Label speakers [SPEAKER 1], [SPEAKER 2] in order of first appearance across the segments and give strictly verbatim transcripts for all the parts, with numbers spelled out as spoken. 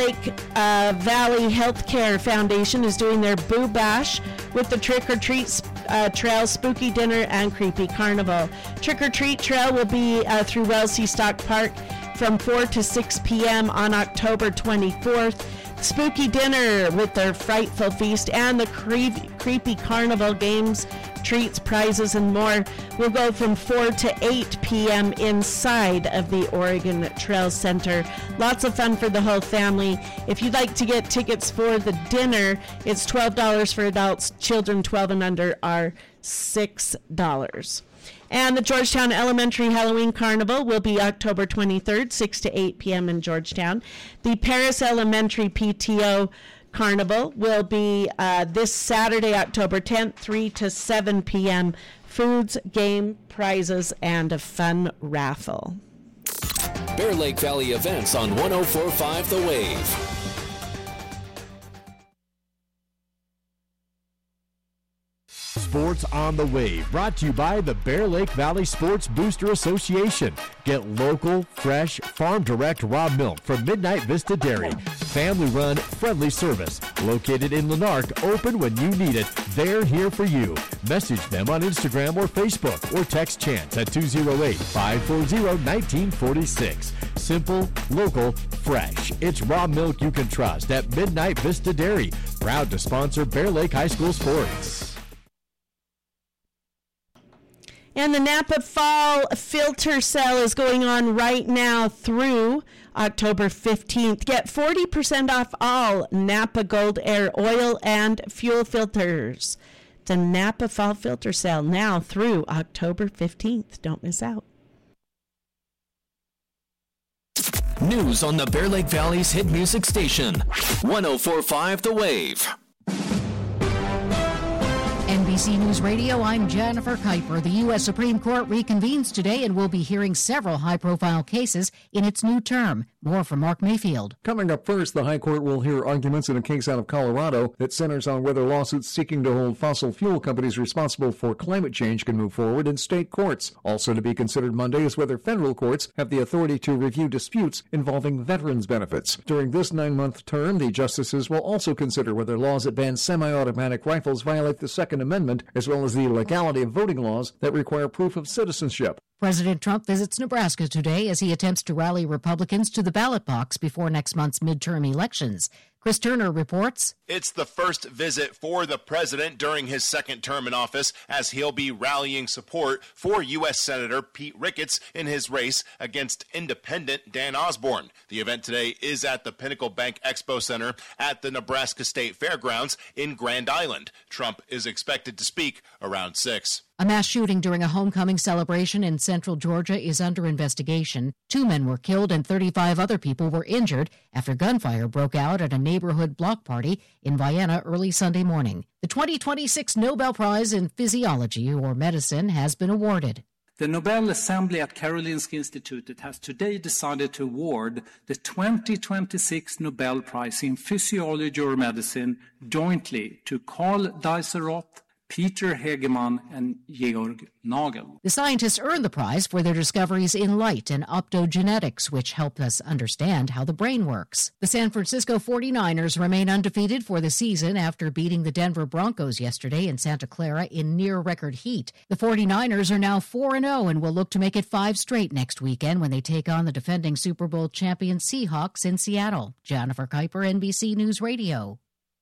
[SPEAKER 1] Lake uh, Valley Healthcare Foundation is doing their Boo Bash with the Trick or Treat uh, Trail, Spooky Dinner, and Creepy Carnival. Trick or Treat Trail will be uh, through Wellsea Stock Park from four to six p.m. on October twenty-fourth. Spooky Dinner with their Frightful Feast and the cre- Creepy Carnival games, treats, prizes, and more will go from four to eight p.m. inside of the Oregon Trail Center. Lots of fun for the whole family. If you'd like to get tickets for the dinner, it's twelve dollars for adults. Children twelve and under are six dollars. And the Georgetown Elementary Halloween Carnival will be October twenty-third, six to eight p.m. in Georgetown. The Paris Elementary P T O Carnival will be uh, this Saturday, October tenth, three to seven p.m. Foods, game, prizes, and a fun raffle.
[SPEAKER 2] Bear Lake Valley events on one oh four point five The Wave.
[SPEAKER 3] Sports on the Wave, brought to you by the Bear Lake Valley Sports Booster Association. Get local, fresh, farm direct raw milk from Midnight Vista Dairy. Family run, friendly service. Located in Lanark, open when you need it. They're here for you. Message them on Instagram or Facebook or text Chance at two oh eight, five four zero, one nine four six. Simple, local, fresh. It's raw milk you can trust at Midnight Vista Dairy. Proud to sponsor Bear Lake High School sports.
[SPEAKER 1] And the Napa Fall Filter Sale is going on right now through October fifteenth. Get forty percent off all Napa Gold Air oil and fuel filters. The Napa Fall Filter Sale now through October fifteenth. Don't miss out.
[SPEAKER 2] News on the Bear Lake Valley's hit music station, one oh four point five The Wave.
[SPEAKER 4] N B C News Radio, I'm Jennifer Kuiper. The U S Supreme Court reconvenes today and will be hearing several high-profile cases in its new term. More from Mark Mayfield.
[SPEAKER 5] Coming up first, the High Court will hear arguments in a case out of Colorado that centers on whether lawsuits seeking to hold fossil fuel companies responsible for climate change can move forward in state courts. Also to be considered Monday is whether federal courts have the authority to review disputes involving veterans' benefits. During this nine-month term, the justices will also consider whether laws that ban semi-automatic rifles violate the Second Amendment, as well as the legality of voting laws that require proof of citizenship.
[SPEAKER 4] President Trump visits Nebraska today as he attempts to rally Republicans to the ballot box before next month's midterm elections. Chris Turner reports.
[SPEAKER 6] It's the first visit for the president during his second term in office, as he'll be rallying support for U S Senator Pete Ricketts in his race against independent Dan Osborne. The event today is at the Pinnacle Bank Expo Center at the Nebraska State Fairgrounds in Grand Island. Trump is expected to speak around six.
[SPEAKER 4] A mass shooting during a homecoming celebration in central Georgia is under investigation. Two men were killed and thirty-five other people were injured after gunfire broke out at a neighborhood block party in Vienna early Sunday morning. The twenty twenty-six Nobel Prize in Physiology or Medicine has been awarded.
[SPEAKER 7] The Nobel Assembly at Karolinska Institutet has today decided to award the twenty twenty-six Nobel Prize in Physiology or Medicine jointly to Carl Dieseroth, Peter Hegemann, and Georg Nagel.
[SPEAKER 4] The scientists earned the prize for their discoveries in light and optogenetics, which help us understand how the brain works. The San Francisco forty-niners remain undefeated for the season after beating the Denver Broncos yesterday in Santa Clara in near-record heat. The forty-niners are now four and oh and will look to make it five straight next weekend when they take on the defending Super Bowl champion Seahawks in Seattle. Jennifer Kuiper, N B C News Radio.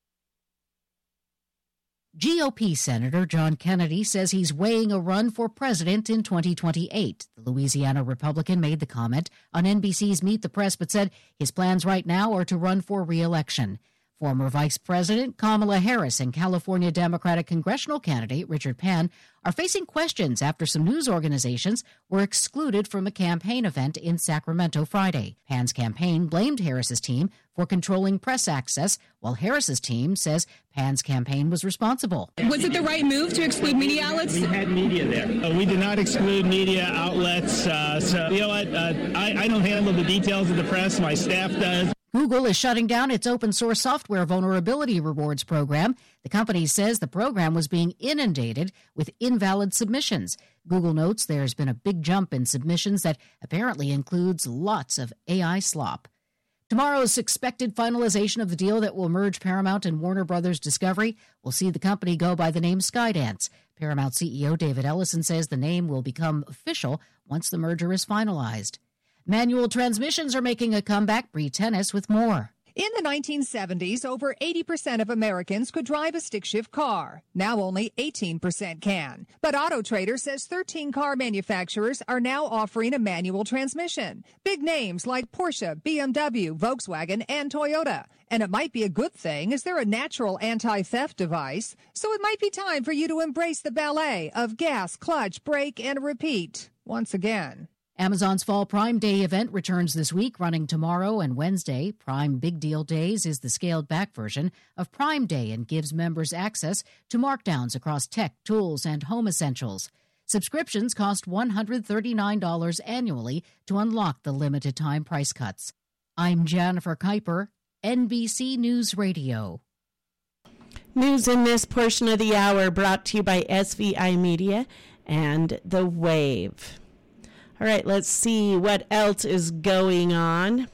[SPEAKER 4] G O P Senator John Kennedy says he's weighing a run for president in twenty twenty-eight. The Louisiana Republican made the comment on N B C's Meet the Press, but said his plans right now are to run for re-election. Former Vice President Kamala Harris and California Democratic congressional candidate Richard Pan are facing questions after some news organizations were excluded from a campaign event in Sacramento Friday. Pan's campaign blamed Harris's team for controlling press access, while Harris's team says Pan's campaign was responsible.
[SPEAKER 8] Was it the right move to exclude media outlets?
[SPEAKER 9] We had media there. Uh, we did not exclude media outlets. Uh, so, you know what? Uh, I, I don't handle the details of the press. My staff does.
[SPEAKER 4] Google is shutting down its open-source software vulnerability rewards program. The company says the program was being inundated with invalid submissions. Google notes there's been a big jump in submissions that apparently includes lots of A I slop. Tomorrow's expected finalization of the deal that will merge Paramount and Warner Brothers Discovery will see the company go by the name Skydance. Paramount C E O David Ellison says the name will become official once the merger is finalized. Manual transmissions are making a comeback. Bree Tennis with more.
[SPEAKER 10] In the nineteen seventies, over eighty percent of Americans could drive a stick-shift car. Now only eighteen percent can. But Auto Trader says thirteen car manufacturers are now offering a manual transmission. Big names like Porsche, B M W, Volkswagen, and Toyota. And it might be a good thing, as they're a natural anti-theft device. So it might be time for you to embrace the ballet of gas, clutch, brake, and repeat once again.
[SPEAKER 4] Amazon's Fall Prime Day event returns this week, running tomorrow and Wednesday. Prime Big Deal Days is the scaled-back version of Prime Day and gives members access to markdowns across tech, tools, and home essentials. Subscriptions cost one hundred thirty-nine dollars annually to unlock the limited-time price cuts. I'm Jennifer Kuiper, N B C News Radio.
[SPEAKER 1] News in this portion of the hour brought to you by S V I Media and The Wave. All right, let's see what else is going on.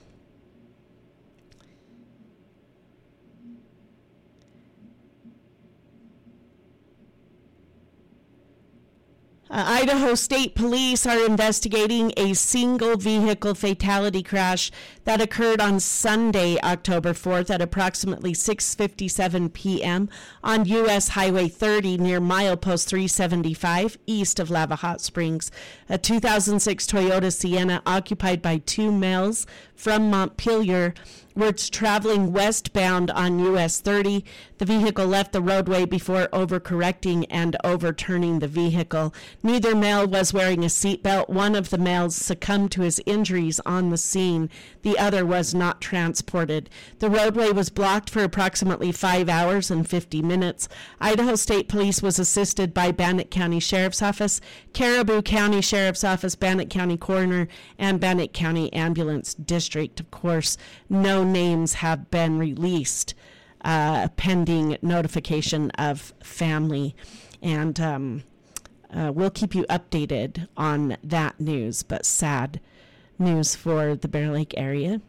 [SPEAKER 1] Uh, Idaho State Police are investigating a single vehicle fatality crash that occurred on Sunday, October fourth at approximately six fifty-seven p.m. on U S Highway thirty near milepost three seventy-five east of Lava Hot Springs. A two thousand six Toyota Sienna occupied by two males from Montpelier was traveling westbound on U S thirty. The vehicle left the roadway before overcorrecting and overturning the vehicle. Neither male was wearing a seatbelt. One of the males succumbed to his injuries on the scene. The other was not transported. The roadway was blocked for approximately five hours and fifty minutes. Idaho State Police was assisted by Bannock County Sheriff's Office, Caribou County Sheriff's Office, Bannock County Coroner, and Bannock County Ambulance District. Of course, no names have been released uh, pending notification of family. And um, uh, we'll keep you updated on that news, but sad news for the Bear Lake area.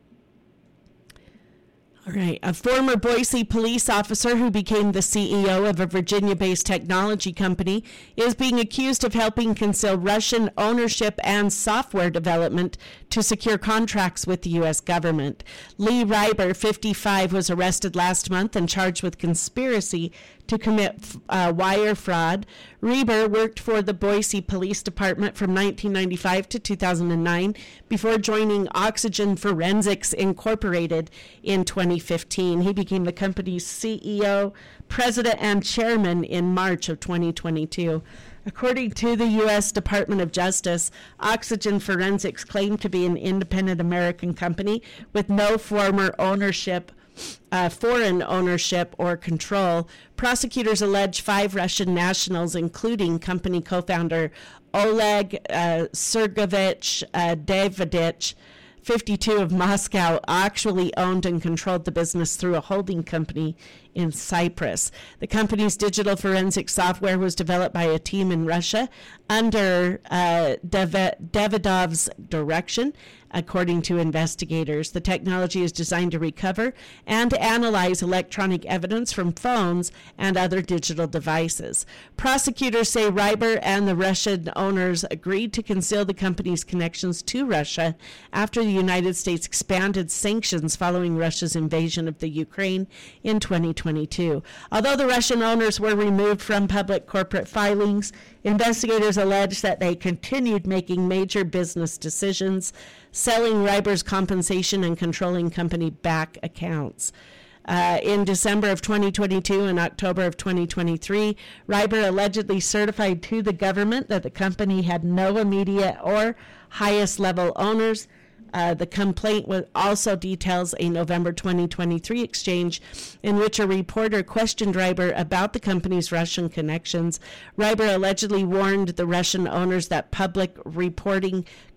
[SPEAKER 1] All right. A former Boise police officer who became the C E O of a Virginia-based technology company is being accused of helping conceal Russian ownership and software development to secure contracts with the U S government. Lee Reiber, fifty-five, was arrested last month and charged with conspiracy to commit uh, wire fraud. Reiber worked for the Boise Police Department from nineteen ninety-five to two thousand nine before joining Oxygen Forensics Incorporated in twenty fifteen. He became the company's C E O, president, and chairman in March of twenty twenty-two. According to the U S Department of Justice, Oxygen Forensics claimed to be an independent American company with no former ownership Uh, foreign ownership or control. Prosecutors allege five Russian nationals, including company co-founder Oleg uh, Sergeyevich uh, Davidovich, fifty-two, of Moscow, actually owned and controlled the business through a holding company in Cyprus. The company's digital forensic software was developed by a team in Russia under uh, Dav- Davidov's direction, according to investigators. The technology is designed to recover and analyze electronic evidence from phones and other digital devices. Prosecutors say Reiber and the Russian owners agreed to conceal the company's connections to Russia after the United States expanded sanctions following Russia's invasion of the Ukraine in twenty twenty-two. Although the Russian owners were removed from public corporate filings, investigators allege that they continued making major business decisions, selling Reiber's compensation and controlling company back accounts. Uh, in December of twenty twenty-two and October of twenty twenty-three, Reiber allegedly certified to the government that the company had no immediate or highest level owners. Uh, the complaint was also details a November twenty twenty-three exchange in which a reporter questioned Reiber about the company's Russian connections. Reiber allegedly warned the Russian owners that public reporting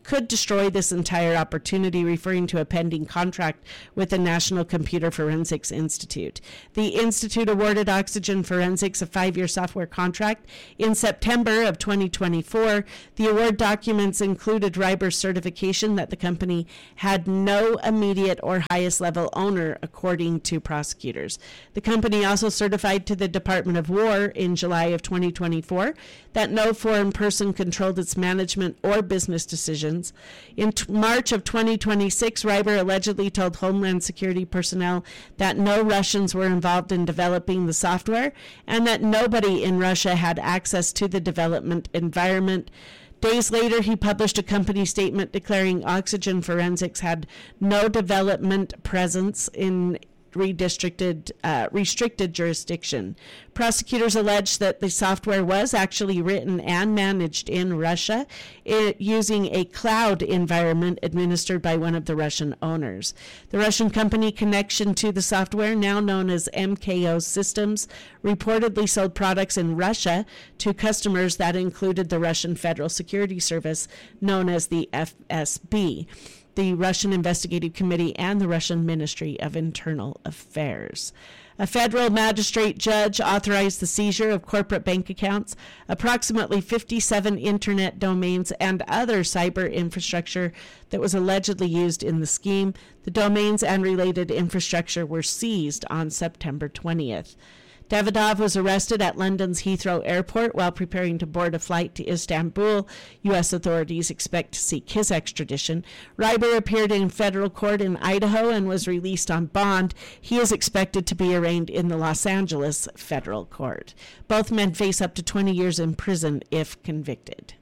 [SPEAKER 1] could destroy this entire opportunity, referring to a pending contract with the National Computer Forensics Institute. The Institute awarded Oxygen Forensics a five-year software contract in September of twenty twenty-four. The award documents included Ryber's certification that the company had no immediate or highest level owner, according to prosecutors. The company also certified to the Department of War in July of twenty twenty-four that no foreign person controlled its management or business decisions. In t- March of twenty twenty-six, Ryber allegedly told Homeland Security personnel that no Russians were involved in developing the software and that nobody in Russia had access to the development environment. Days later, he published a company statement declaring Oxygen Forensics had no development presence in redistricted, uh, restricted jurisdiction. Prosecutors alleged that the software was actually written and managed in Russia it, using a cloud environment administered by one of the Russian owners. The Russian company connection to the software, now known as M K O Systems, reportedly sold products in Russia to customers that included the Russian Federal Security Service, known as the F S B. The Russian Investigative Committee, and the Russian Ministry of Internal Affairs. A federal magistrate judge authorized the seizure of corporate bank accounts, approximately fifty-seven internet domains, and other cyber infrastructure that was allegedly used in the scheme. The domains and related infrastructure were seized on September twentieth. Davidov was arrested at London's Heathrow Airport while preparing to board a flight to Istanbul. U S authorities expect to seek his extradition. Ryber appeared in federal court in Idaho and was released on bond. He is expected to be arraigned in the Los Angeles federal court. Both men face up to twenty years in prison if convicted.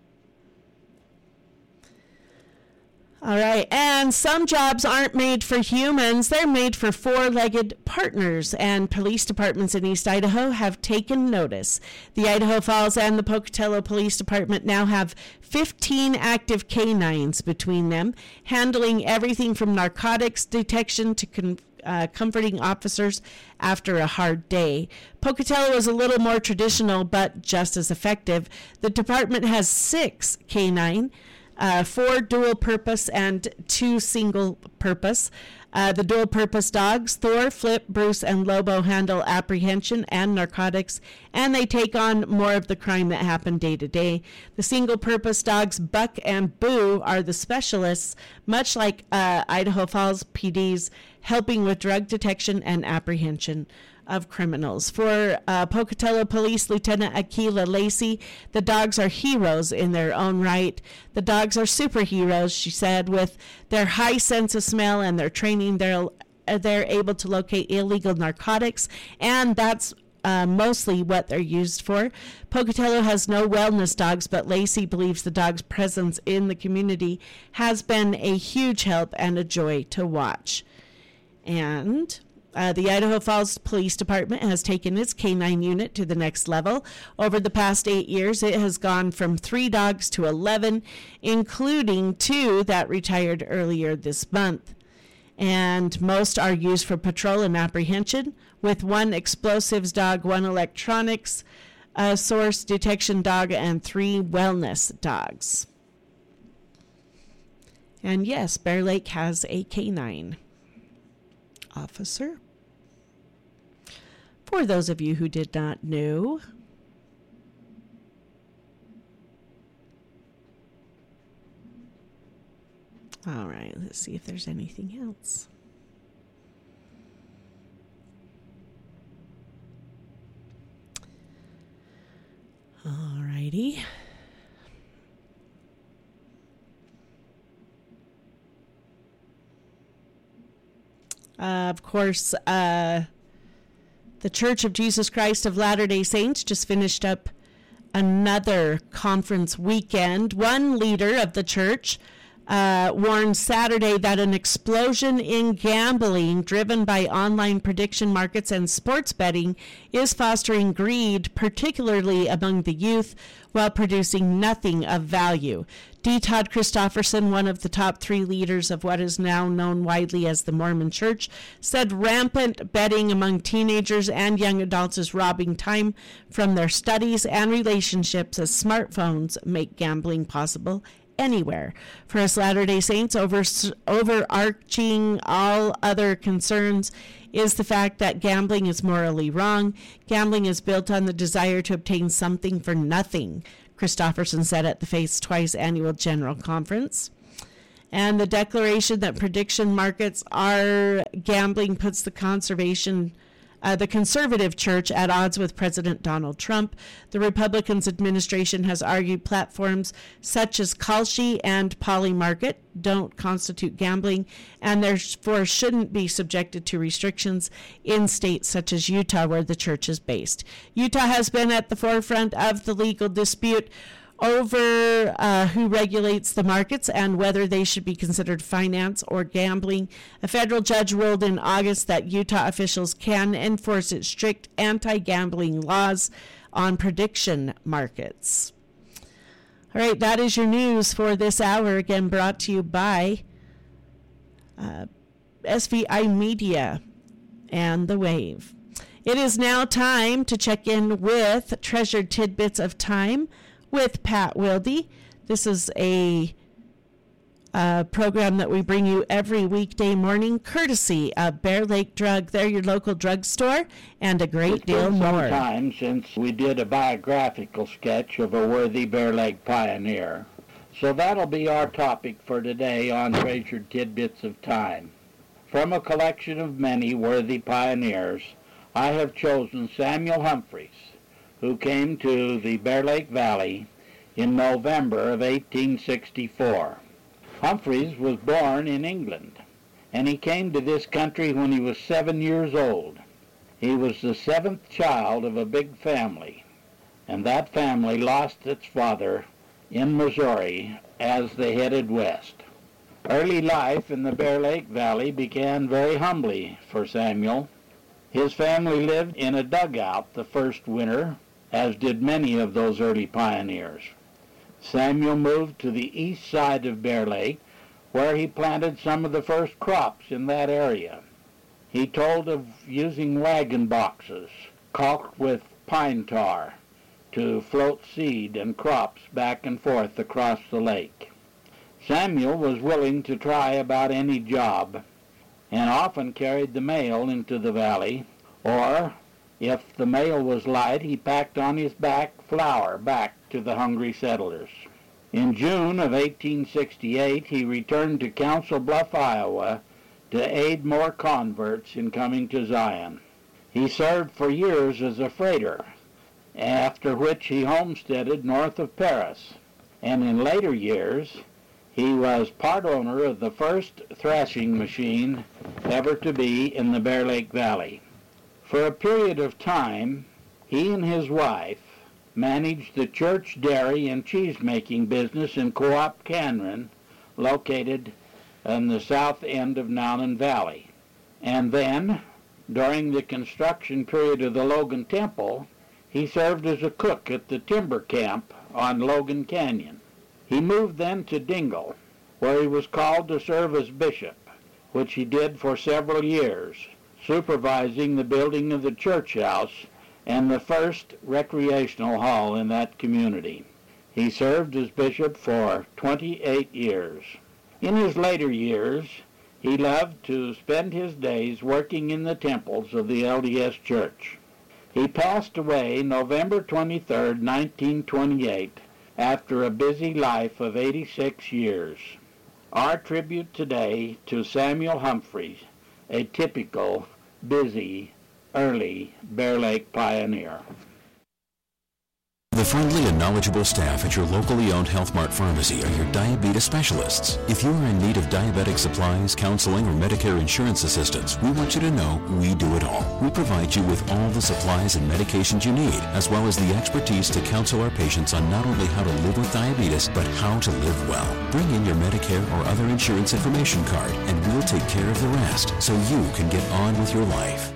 [SPEAKER 1] All right, and some jobs aren't made for humans. They're made for four-legged partners, and police departments in East Idaho have taken notice. The Idaho Falls and the Pocatello Police Department now have fifteen active canines between them, handling everything from narcotics detection to con- uh, comforting officers after a hard day. Pocatello is a little more traditional, but just as effective. The department has six canine Uh, four dual purpose and two single purpose. Uh, the dual purpose dogs, Thor, Flip, Bruce, and Lobo, handle apprehension and narcotics, and they take on more of the crime that happened day to day. The single purpose dogs, Buck and Boo, are the specialists, much like uh, Idaho Falls P D's, helping with drug detection and apprehension of criminals. For uh, Pocatello Police Lieutenant Akila Lacey, the dogs are heroes in their own right. The dogs are superheroes, she said, with their high sense of smell and their training. They're, they're able to locate illegal narcotics, and that's Uh, mostly what they're used for. Pocatello has no wellness dogs, but Lacey believes the dog's presence in the community has been a huge help and a joy to watch. And Uh, the Idaho Falls Police Department has taken its canine unit to the next level. Over the past eight years, it has gone from three dogs to eleven, including two that retired earlier this month. And most are used for patrol and apprehension, with one explosives dog, one electronics uh, source detection dog, and three wellness dogs. And yes, Bear Lake has a canine officer. For those of you who did not know, all right, let's see if there's anything else. All righty. Uh, of course, uh, the Church of Jesus Christ of Latter-day Saints just finished up another conference weekend. One leader of the church uh, warned Saturday that an explosion in gambling driven by online prediction markets and sports betting is fostering greed, particularly among the youth, while producing nothing of value. D. Todd Christofferson, one of the top three leaders of what is now known widely as the Mormon Church, said rampant betting among teenagers and young adults is robbing time from their studies and relationships as smartphones make gambling possible anywhere. For us Latter-day Saints, over, overarching all other concerns is the fact that gambling is morally wrong. Gambling is built on the desire to obtain something for nothing, Christofferson said at the Faith's Twice annual General Conference. And the declaration that prediction markets are gambling puts the conservation Uh, the conservative church at odds with President Donald Trump. The Republicans' administration has argued platforms such as Kalshi and Polymarket don't constitute gambling and therefore shouldn't be subjected to restrictions in states such as Utah, where the church is based. Utah has been at the forefront of the legal dispute over uh, who regulates the markets and whether they should be considered finance or gambling. A federal judge ruled in August that Utah officials can enforce its strict anti-gambling laws on prediction markets. All right, that is your news for this hour, again brought to you by uh, S V I Media and The Wave. It is now time to check in with Treasured Tidbits of Time with Pat Wilde. This is a uh, program that we bring you every weekday morning, courtesy of Bear Lake Drug. They're your local drugstore, and a great
[SPEAKER 11] it's
[SPEAKER 1] deal
[SPEAKER 11] been
[SPEAKER 1] more.
[SPEAKER 11] Some time since we did a biographical sketch of a worthy Bear Lake pioneer. So that'll be our topic for today on Treasured Tidbits of Time. From a collection of many worthy pioneers, I have chosen Samuel Humphreys, who came to the Bear Lake Valley in November of eighteen sixty-four. Humphreys was born in England, and he came to this country when he was seven years old. He was the seventh child of a big family, and that family lost its father in Missouri as they headed west. Early life in the Bear Lake Valley began very humbly for Samuel. His family lived in a dugout the first winter, as did many of those early pioneers. Samuel moved to the east side of Bear Lake, where he planted some of the first crops in that area. He told of using wagon boxes caulked with pine tar to float seed and crops back and forth across the lake. Samuel was willing to try about any job, and often carried the mail into the valley, or if the mail was light, he packed on his back flour back to the hungry settlers. In June of eighteen sixty-eight, he returned to Council Bluff, Iowa, to aid more converts in coming to Zion. He served for years as a freighter, after which he homesteaded north of Paris, and in later years, he was part owner of the first thrashing machine ever to be in the Bear Lake Valley. For a period of time, he and his wife managed the church dairy and cheese-making business in Co-op Canyon, located in the south end of Nownan Valley. And then, during the construction period of the Logan Temple, he served as a cook at the timber camp on Logan Canyon. He moved then to Dingle, where he was called to serve as bishop, which he did for several years, supervising the building of the church house and the first recreational hall in that community. He served as bishop for twenty-eight years. In his later years, he loved to spend his days working in the temples of the L D S Church. He passed away November twenty-third, nineteen twenty-eight, after a busy life of eighty-six years. Our tribute today to Samuel Humphreys, a typical, busy, early Bear Lake pioneer.
[SPEAKER 12] The friendly and knowledgeable staff at your locally owned Health Mart Pharmacy are your diabetes specialists. If you are in need of diabetic supplies, counseling, or Medicare insurance assistance, we want you to know we do it all. We provide you with all the supplies and medications you need, as well as the expertise to counsel our patients on not only how to live with diabetes, but how to live well. Bring in your Medicare or other insurance information card, and we'll take care of the rest so you can get on with your life.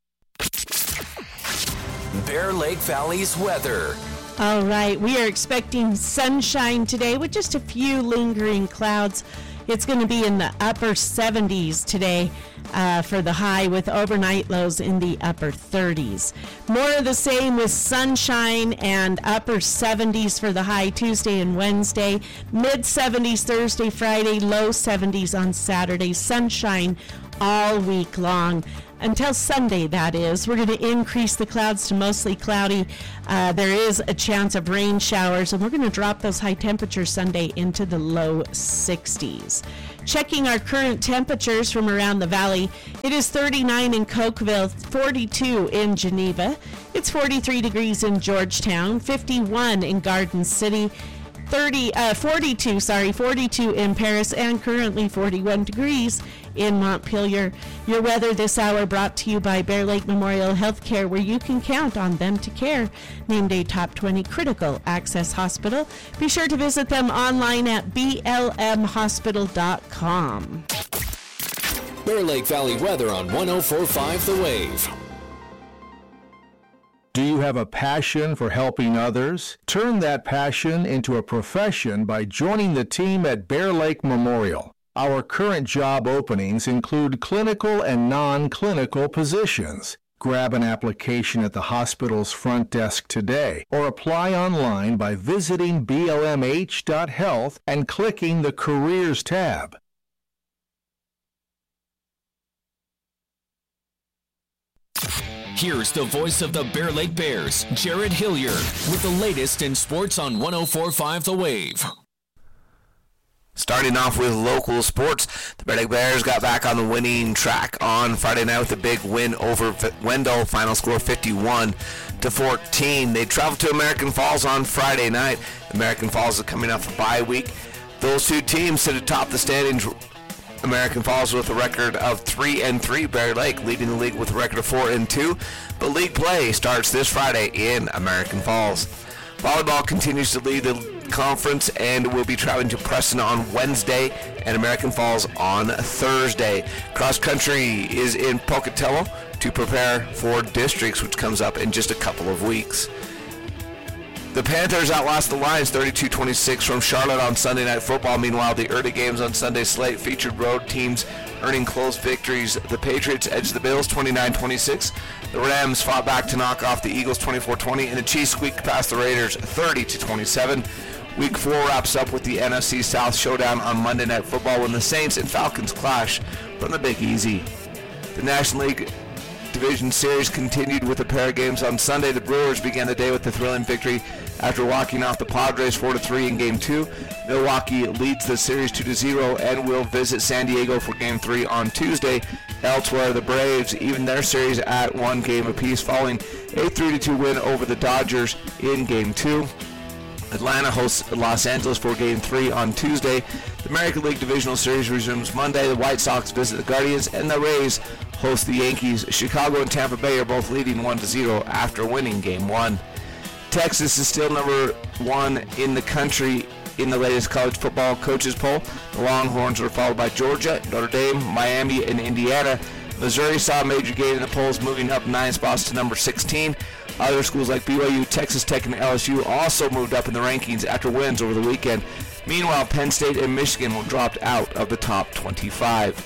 [SPEAKER 2] Bear Lake Valley's weather.
[SPEAKER 1] All right, we are expecting sunshine today with just a few lingering clouds It's going to be in the upper seventies today uh, for the high, with overnight lows in the upper thirties. More of the same with sunshine and upper seventies for the high Tuesday and Wednesday. Mid seventies Thursday, Friday, low seventies on Saturday. Sunshine all week long. Until Sunday, that is. We're going to increase the clouds to mostly cloudy. Uh, there is a chance of rain showers, and we're going to drop those high temperatures Sunday into the low sixties. Checking our current temperatures from around the valley, it is thirty-nine in Cokeville, forty-two in Geneva. It's forty-three degrees in Georgetown, fifty-one in Garden City, thirty, uh, forty-two, sorry, forty-two in Paris, and currently forty-one degrees in Montpelier. Your weather this hour brought to you by Bear Lake Memorial Healthcare, where you can count on them to care. Named a top twenty critical access hospital. Be sure to visit them online at b l m hospital dot com.
[SPEAKER 2] Bear Lake Valley weather on one oh four point five The Wave.
[SPEAKER 13] Do you have a passion for helping others? Turn that passion into a profession by joining the team at Bear Lake Memorial. Our current job openings include clinical and non-clinical positions. Grab an application at the hospital's front desk today, or apply online by visiting b l m h dot health and clicking the Careers tab.
[SPEAKER 2] Here's the voice of the Bear Lake Bears, Jared Hillier, with the latest in sports on one oh four point five The Wave.
[SPEAKER 14] Starting off with local sports, the Bear Lake Bears got back on the winning track on Friday night with a big win over Wendell, final score fifty-one to fourteen. They traveled to American Falls on Friday night. American Falls is coming off a bye week. Those two teams sit atop the standings. American Falls with a record of three and three. Bear Lake leading the league with a record of four and two. But league play starts this Friday in American Falls. Volleyball continues to lead the conference and will be traveling to Preston on Wednesday and American Falls on Thursday. Cross country is in Pocatello to prepare for districts, which comes up in just a couple of weeks. The Panthers outlast the Lions thirty-two twenty-six from Charlotte on Sunday Night Football. Meanwhile, the early games on Sunday's slate featured road teams earning close victories. The Patriots edged the Bills twenty-nine twenty-six. The Rams fought back to knock off the Eagles twenty-four twenty, and the Chiefs squeaked past the Raiders thirty to twenty-seven. Week four wraps up with the N F C South showdown on Monday Night Football when the Saints and Falcons clash from the Big Easy. The National League Division Series continued with a pair of games on Sunday. The Brewers began the day with a thrilling victory after walking off the Padres four to three in Game two. Milwaukee leads the series two to zero and will visit San Diego for Game three on Tuesday. Elsewhere, the Braves even their series at one game apiece following a three to two win over the Dodgers in Game two. Atlanta hosts Los Angeles for Game three on Tuesday. The American League Divisional Series resumes Monday. The White Sox visit the Guardians, and the Rays host the Yankees. Chicago and Tampa Bay are both leading one to zero after winning Game one. Texas is still number one in the country in the latest college football coaches poll. The Longhorns are followed by Georgia, Notre Dame, Miami, and Indiana. Missouri saw a major gain in the polls, moving up nine spots to number sixteen. Other schools like B Y U, Texas Tech, and L S U also moved up in the rankings after wins over the weekend. Meanwhile, Penn State and Michigan were dropped out of the top twenty-five.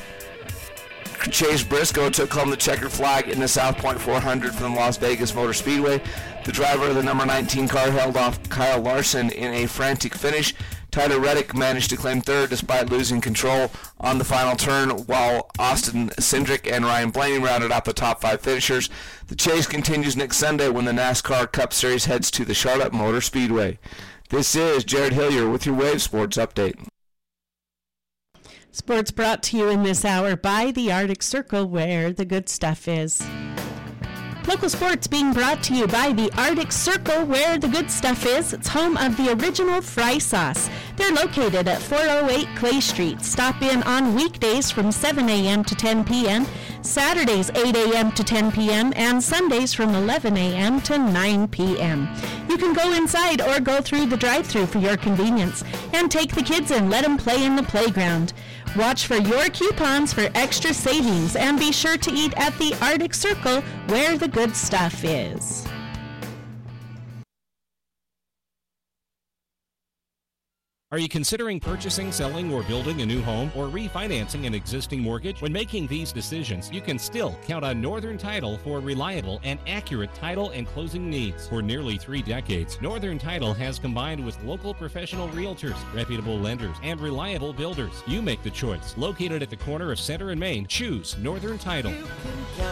[SPEAKER 14] Chase Briscoe took home the checkered flag in the South Point four hundred from the Las Vegas Motor Speedway. The driver of the number nineteen car held off Kyle Larson in a frantic finish. Tyler Reddick managed to claim third despite losing control on the final turn, while Austin Cindric and Ryan Blaney rounded out the top five finishers. The chase continues next Sunday when the NASCAR Cup Series heads to the Charlotte Motor Speedway. This is Jared Hillier with your Wave Sports Update.
[SPEAKER 1] Sports brought to you in this hour by the Arctic Circle, where the good stuff is. Local sports being brought to you by the Arctic Circle, where the good stuff is. It's home of the original fry sauce. They're located at four oh eight Clay Street. Stop in on weekdays from seven a.m. to ten p.m., Saturdays eight a.m. to ten p.m., and Sundays from eleven a.m. to nine p.m. You can go inside or go through the drive-thru for your convenience, and take the kids and let them play in the playground. Watch for your coupons for extra savings, and be sure to eat at the Arctic Circle, where the good stuff is.
[SPEAKER 15] Are you considering purchasing, selling, or building a new home, or refinancing an existing mortgage? When making these decisions, you can still count on Northern Title for reliable and accurate title and closing needs. For nearly three decades, Northern Title has combined with local professional realtors, reputable lenders, and reliable builders. You make the choice. Located at the corner of Center and Main, choose Northern Title.